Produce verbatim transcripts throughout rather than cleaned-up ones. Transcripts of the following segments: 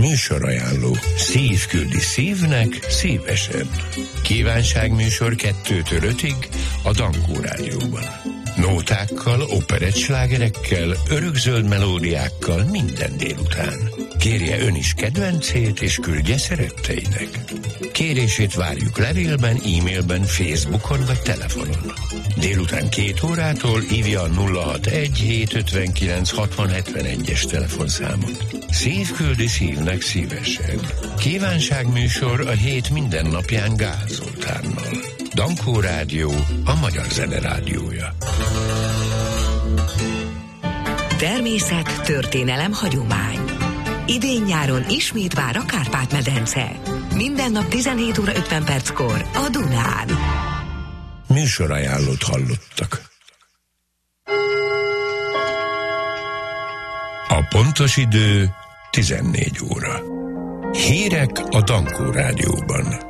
Műsorajánló. Szív küldi szívnek szívesen. Kívánságműsor kettőtől ötig a Dankó Rádióban. Nótákkal, operettslágerekkel, örökzöld melódiákkal minden délután. Kérje ön is kedvencét, és küldje szeretteinek. Kérését várjuk levélben, e-mailben, Facebookon vagy telefonon. Délután két órától hívja a nulla hatvanegy hétszázötvenkilenc hatvan hetvenegy-es telefonszámot. Szív küldi szívnek szívesen. Kívánságműsor a hét minden napján Gál Zoltánnal. Dankó Rádió, a magyar zene rádiója. Természet, történelem, hagyomány. Idén-nyáron ismét vár a Kárpát-medence. Minden nap tizenhét óra ötven perckor a Dunán. Műsorajánlót hallottak. A pontos idő tizennégy óra. Hírek a Dankó Rádióban.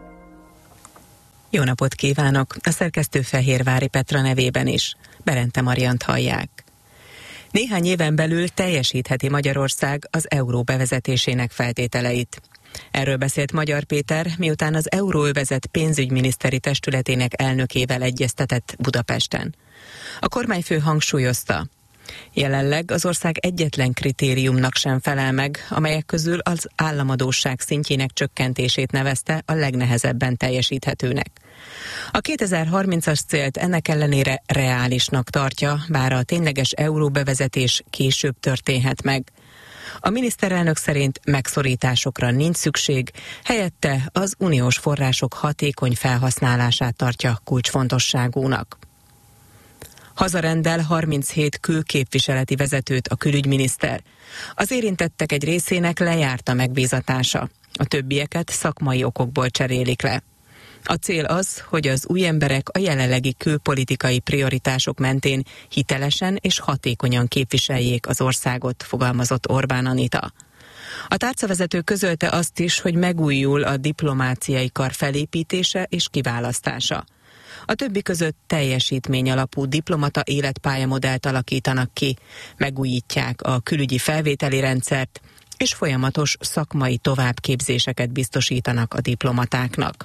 Jó napot kívánok! A szerkesztő Fehérvári Petra nevében is. Berente Mariant hallják. Néhány éven belül teljesítheti Magyarország az euró bevezetésének feltételeit. Erről beszélt Magyar Péter, miután az Euróövezet pénzügyminiszteri testületének elnökével egyeztetett Budapesten. A kormányfő hangsúlyozta, jelenleg az ország egyetlen kritériumnak sem felel meg, amelyek közül az államadósság szintjének csökkentését nevezte a legnehezebben teljesíthetőnek. A kétezer-harmincas célt ennek ellenére reálisnak tartja, bár a tényleges euróbevezetés később történhet meg. A miniszterelnök szerint megszorításokra nincs szükség, helyette az uniós források hatékony felhasználását tartja kulcsfontosságúnak. Hazarendel harminchét külképviseleti vezetőt a külügyminiszter. Az érintettek egy részének lejárt a megbízatása, a többieket szakmai okokból cserélik le. A cél az, hogy az új emberek a jelenlegi külpolitikai prioritások mentén hitelesen és hatékonyan képviseljék az országot, fogalmazott Orbán Anita. A tárcavezető közölte azt is, hogy megújul a diplomáciai kar felépítése és kiválasztása. A többi között teljesítmény alapú diplomata életpályamodellt alakítanak ki, megújítják a külügyi felvételi rendszert, és folyamatos szakmai továbbképzéseket biztosítanak a diplomatáknak.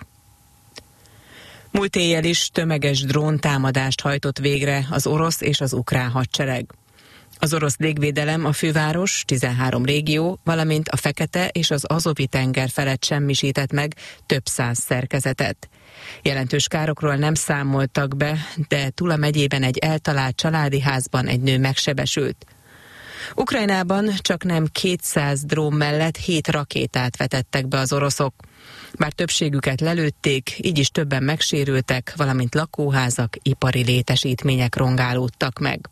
Múlt éjjel is tömeges dróntámadást hajtott végre az orosz és az ukrán hadsereg. Az orosz légvédelem a főváros, tizenhárom régió, valamint a Fekete és az Azovi-tenger felett semmisített meg több száz szerkezetet. Jelentős károkról nem számoltak be, de Tula megyében egy eltalált családi házban egy nő megsebesült. Ukrajnában csak nem kétszáz drón mellett hét rakétát vetettek be az oroszok. Bár többségüket lelőtték, így is többen megsérültek, valamint lakóházak, ipari létesítmények rongálódtak meg.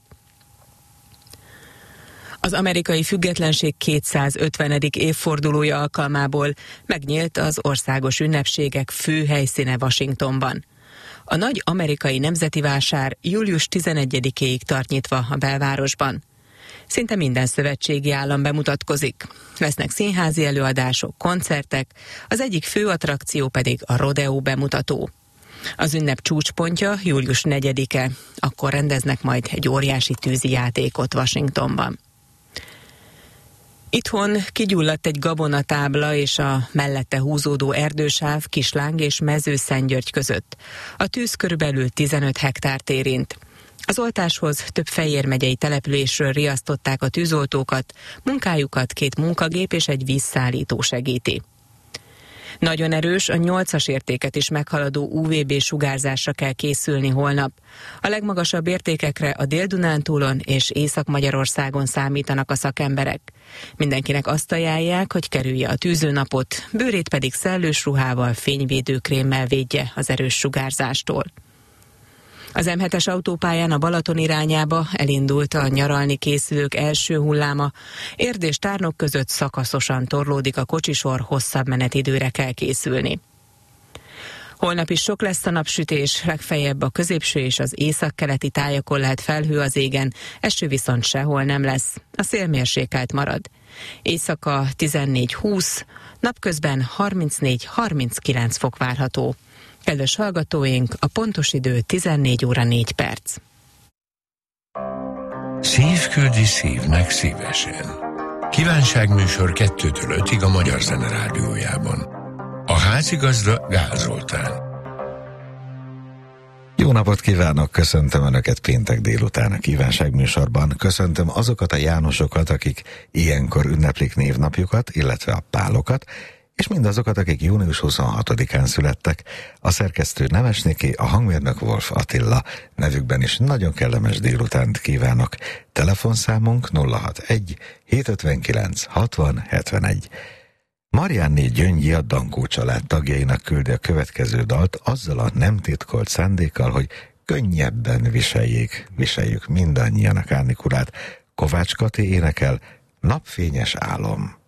Az amerikai függetlenség kétszázötvenedik évfordulója alkalmából megnyílt az országos ünnepségek fő helyszíne Washingtonban. A nagy amerikai nemzeti vásár július tizenegyedikéig tart nyitva a belvárosban. Szinte minden szövetségi állam bemutatkozik. Lesznek színházi előadások, koncertek, az egyik fő attrakció pedig a rodeo bemutató. Az ünnep csúcspontja július negyedike, akkor rendeznek majd egy óriási tűzi játékot Washingtonban. Itthon kigyulladt egy gabonatábla és a mellette húzódó erdősáv Kisláng és Mezőszentgyörgy között. A tűz körülbelül tizenöt hektárt érint. Az oltáshoz több Fejér megyei településről riasztották a tűzoltókat, munkájukat két munkagép és egy vízszállító segíti. Nagyon erős, a nyolcas értéket is meghaladó ú vé bé sugárzásra kell készülni holnap. A legmagasabb értékekre a Dél-Dunántúlon és Észak-Magyarországon számítanak a szakemberek. Mindenkinek azt ajánlják, hogy kerülje a tűzőnapot, bőrét pedig szellős ruhával, fényvédőkrémmel védje az erős sugárzástól. Az em hetes autópályán a Balaton irányába elindult a nyaralni készülők első hulláma. Érd és Tárnok között szakaszosan torlódik a kocsisor, hosszabb menetidőre kell készülni. Holnap is sok lesz a napsütés, legfeljebb a középső és az északkeleti tájakon lehet felhő az égen, eső viszont sehol nem lesz. A szél mérsékelt marad. Éjszaka tizennégy-húsz, napközben harmincnégy-harminckilenc fok várható. Kedves hallgatóink, a pontos idő tizennégy óra négy perc. Szív küldi szívnek szívesen. Kívánságműsor kettőtől ötig a Magyar Zene Rádiójában. A házigazda Gál Zoltán. Jó napot kívánok, köszöntöm Önöket péntek délután a kívánságműsorban. Köszöntöm azokat a Jánosokat, akik ilyenkor ünneplik névnapjukat, illetve a Pálokat, és mindazokat, akik június huszonhatodikán születtek. A szerkesztő Nemes Niki, a hangmérnök Wolf Attila. Nevükben is nagyon kellemes délutánt kívánok. Telefonszámunk nulla hatvanegy hétszázötvenkilenc hatvan hetvenegy. Marianné Gyöngyi a Dankó család tagjainak küldi a következő dalt azzal a nem titkolt szándékkal, hogy könnyebben viseljék, viseljük mindannyian a kárnikulát. Kovács Kati énekel, Napfényes álom.